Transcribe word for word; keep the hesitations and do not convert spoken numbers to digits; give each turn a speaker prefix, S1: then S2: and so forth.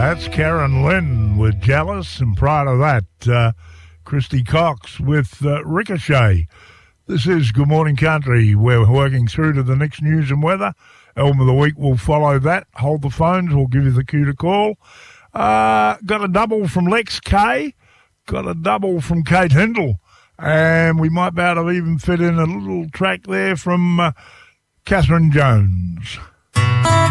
S1: That's Karen Lynn with Jealous, and prior to that, uh, Christy Cox with uh, Ricochet. This is Good Morning Country. We're working through to the next news and weather. Album of the week will follow that. Hold the phones. We'll give you the cue to call. Uh, got a double from Lex K. Got a double from Kate Hindle. And we might be able to even fit in a little track there from uh, Catherine Jones.